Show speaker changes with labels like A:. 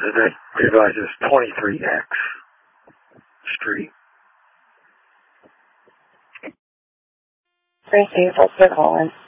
A: That device is 23X Street.
B: Tracy, what's the calling?